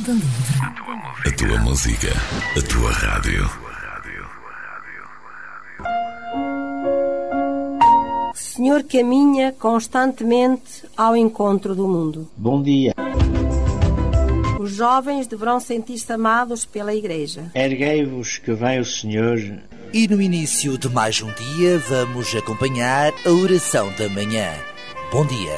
Onda Livre. A tua música, a tua rádio. Senhor caminha constantemente ao encontro do mundo. Bom dia. Os jovens deverão sentir-se amados pela Igreja. Erguei-vos que vem o Senhor. E no início de mais um dia vamos acompanhar a oração da manhã. Bom dia.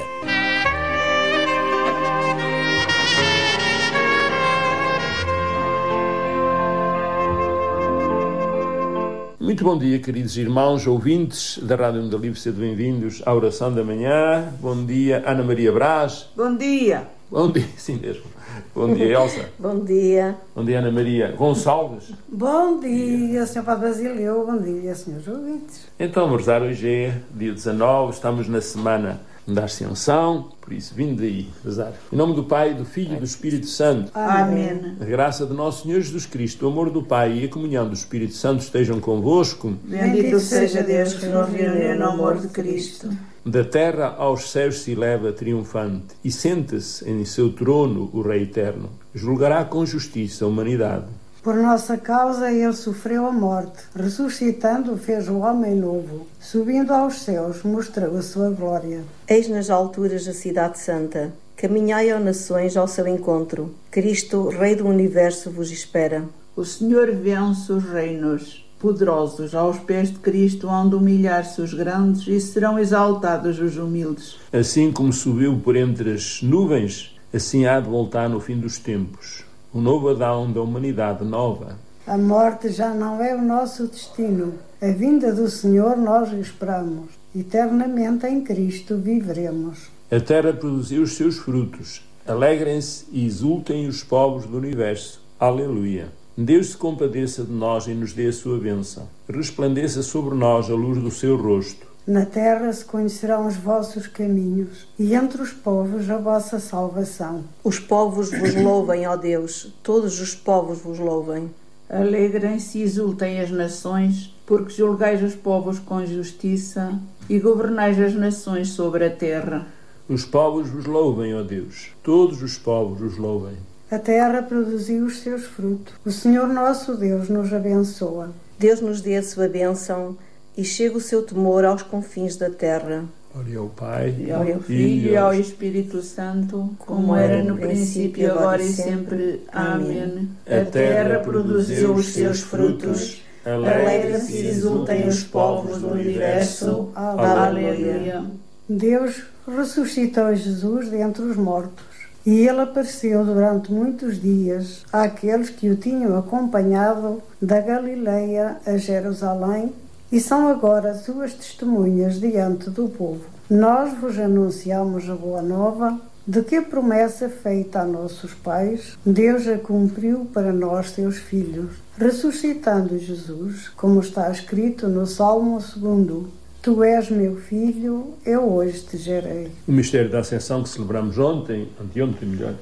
Muito bom dia, queridos irmãos, ouvintes da Rádio Onda Livre, sejam bem-vindos à oração da manhã. Bom dia, Ana Maria Brás. Bom dia. Bom dia, sim mesmo. Bom dia, Elsa. Bom dia. Bom dia, Ana Maria Gonçalves. Bom dia, Sr. Padre Basileu. Bom dia, senhores ouvintes. Então, vamos rezar hoje é dia 19, estamos na semana da Ascensão, por isso, vindo daí, rezar. Em nome do Pai, do Filho e do Espírito Santo. Amém. A graça de nosso Senhor Jesus Cristo, o amor do Pai e a comunhão do Espírito Santo estejam convosco. Bendito seja Deus que nos reuniu no amor de Cristo. Da terra aos céus se eleva triunfante, e senta-se em seu trono o Rei Eterno. Julgará com justiça a humanidade. Por nossa causa ele sofreu a morte, ressuscitando fez o homem novo, subindo aos céus mostrou a sua glória. Eis nas alturas a cidade santa, caminhai às nações ao seu encontro. Cristo, Rei do Universo, vos espera. O Senhor vence os reinos. Poderosos aos pés de Cristo hão de humilhar-se os grandes e serão exaltados os humildes. Assim como subiu por entre as nuvens, assim há de voltar no fim dos tempos. O novo Adão da humanidade nova. A morte já não é o nosso destino. A vinda do Senhor nós esperamos. Eternamente em Cristo viveremos. A terra produziu os seus frutos. Alegrem-se e exultem os povos do universo. Aleluia. Deus se compadeça de nós e nos dê a sua bênção. Resplandeça sobre nós a luz do seu rosto. Na terra se conhecerão os vossos caminhos, e entre os povos a vossa salvação. Os povos vos louvem, ó Deus, todos os povos vos louvem. Alegrem-se e exultem as nações, porque julgais os povos com justiça e governais as nações sobre a terra. Os povos vos louvem, ó Deus, todos os povos vos louvem. A terra produziu os seus frutos. O Senhor nosso Deus nos abençoa. Deus nos dê a sua bênção e chega o seu temor aos confins da terra. Glória ao Pai, e ao Filho e ao Espírito Santo, como era no princípio, agora e sempre. Amém. A terra produziu os seus frutos. Alegrem-se e exultem os povos do universo. Aleluia. Deus ressuscitou Jesus dentre os mortos. E ele apareceu durante muitos dias àqueles que o tinham acompanhado da Galileia a Jerusalém e são agora suas testemunhas diante do povo. Nós vos anunciamos a boa nova de que a promessa feita a nossos pais, Deus a cumpriu para nós, seus filhos, ressuscitando Jesus, como está escrito no Salmo 2. Tu és meu filho, eu hoje te gerei. O mistério da Ascensão que celebramos anteontem melhor,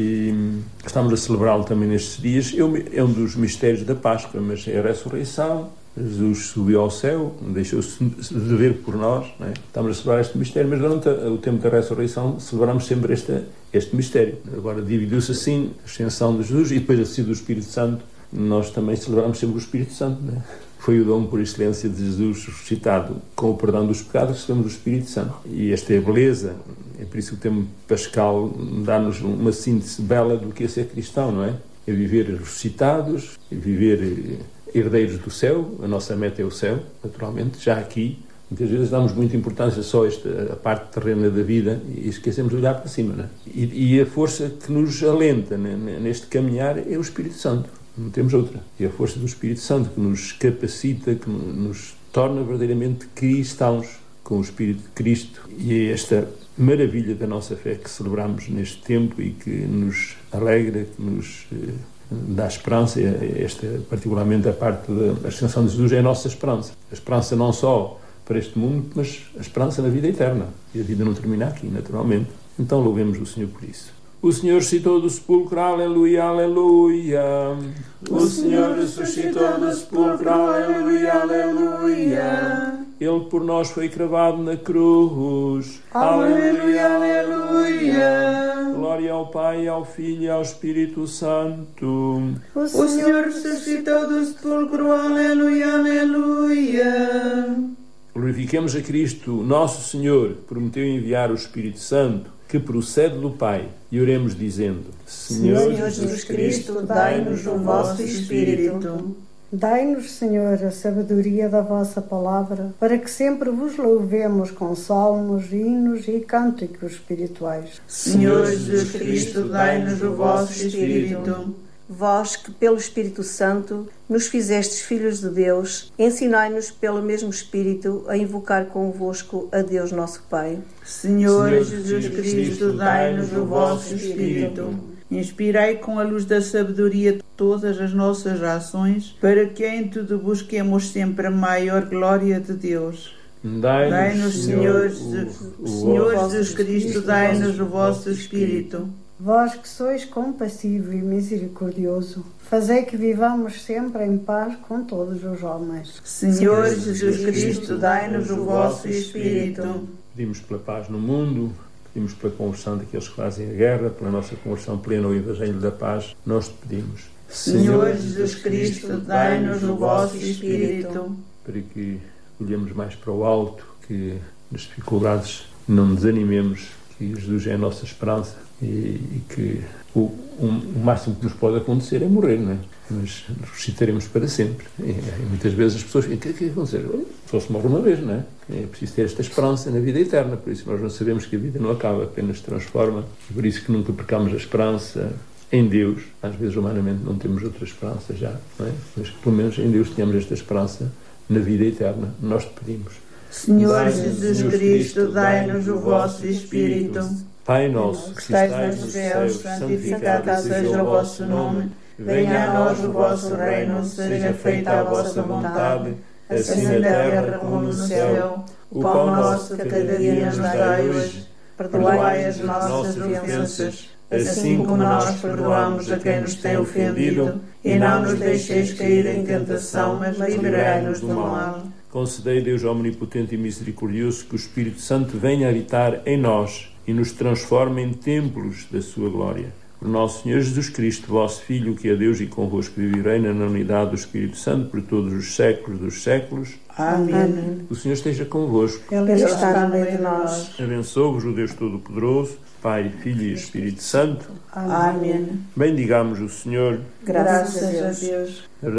e estamos a celebrá-lo também nestes dias, é um dos mistérios da Páscoa, mas é a ressurreição. Jesus subiu ao céu, deixou-se de ver por nós, não é? Estamos a celebrar este mistério, mas durante o tempo da ressurreição celebramos sempre este mistério. Agora dividiu-se assim a ascensão de Jesus e depois a descida do Espírito Santo. Nós também celebramos sempre o Espírito Santo, não é? Foi o dom por excelência de Jesus ressuscitado. Com o perdão dos pecados recebemos o Espírito Santo. E esta é a beleza. É por isso que o tempo pascal dá-nos uma síntese bela do que é ser cristão, não é? É viver ressuscitados, é viver herdeiros do céu. A nossa meta é o céu, naturalmente, já aqui. Muitas vezes damos muita importância só a parte terrena da vida e esquecemos de olhar para cima, não é? E a força que nos alenta neste caminhar é o Espírito Santo. Não temos outra. É a força do Espírito Santo que nos capacita, que nos torna verdadeiramente cristãos com o Espírito de Cristo. E é esta maravilha da nossa fé que celebramos neste tempo e que nos alegra, que nos dá esperança. Esta, particularmente a parte da ascensão de Jesus, é a nossa esperança. A esperança não só para este mundo, mas a esperança na vida eterna. E a vida não termina aqui, naturalmente. Então louvemos o Senhor por isso. O Senhor ressuscitou do sepulcro, aleluia, aleluia. O Senhor ressuscitou do sepulcro, aleluia, aleluia. Ele por nós foi cravado na cruz. Aleluia, aleluia. Glória ao Pai, ao Filho e ao Espírito Santo. O Senhor ressuscitou do sepulcro. Aleluia, aleluia. Glorifiquemos a Cristo, nosso Senhor, que prometeu enviar o Espírito Santo, que procede do Pai, e oremos dizendo: Senhor Jesus Cristo, dai-nos o vosso Espírito. Dai-nos, Senhor, a sabedoria da vossa palavra, para que sempre vos louvemos com salmos, hinos e cânticos espirituais. Senhor Jesus Cristo, dai-nos o vosso Espírito. Vós que pelo Espírito Santo nos fizestes filhos de Deus, ensinai-nos pelo mesmo Espírito a invocar convosco a Deus nosso Pai. Senhor Jesus Cristo, dai-nos o vosso Espírito. Inspirai com a luz da sabedoria todas as nossas ações, para que em tudo busquemos sempre a maior glória de Deus. Dai-nos, Senhor Jesus Cristo, dai-nos o vosso Espírito. Vós que sois compassivo e misericordioso, fazei que vivamos sempre em paz com todos os homens. Senhor Jesus Cristo, dai-nos o vosso Espírito. Pedimos pela paz no mundo, pedimos pela conversão daqueles que fazem a guerra, pela nossa conversão plena ao Evangelho da Paz. Nós te pedimos, Senhor Jesus Cristo, dai-nos o vosso Espírito. Para que olhemos mais para o alto, que nas dificuldades não desanimemos, que Jesus é a nossa esperança. E que o máximo que nos pode acontecer é morrer, não é? Mas ressuscitaremos para sempre. E muitas vezes as pessoas dizem: o que é que vai acontecer? Só se morre uma vez, não é? É preciso ter esta esperança na vida eterna. Por isso nós não sabemos que a vida não acaba, apenas se transforma. Por isso que nunca percamos a esperança em Deus. Às vezes humanamente não temos outra esperança já, não é? Mas pelo menos em Deus tenhamos esta esperança na vida eterna. Nós te pedimos. Senhor Jesus Cristo, dai-nos o vosso Espírito. Pai nosso, que estais nos céus, santificado seja o vosso nome. Venha a nós o vosso reino, seja feita a vossa vontade, assim na terra como no céu. O pão nosso de cada dia nos dai hoje. Perdoai as nossas ofensas, assim como nós perdoamos a quem nos tem ofendido. E não nos deixeis cair em tentação, mas livrai-nos do mal. Concedei, Deus omnipotente e misericordioso, que o Espírito Santo venha habitar em nós e nos transforme em templos da sua glória. Por nosso Senhor Jesus Cristo, vosso Filho, que é Deus e convosco vive e reina na unidade do Espírito Santo por todos os séculos dos séculos. Amém. O Senhor esteja convosco. Ele está no meio de nós. Abençoe-vos o Deus Todo-Poderoso, Pai, Filho e Espírito Santo. Amém. Bendigamos o Senhor. Graças a Deus.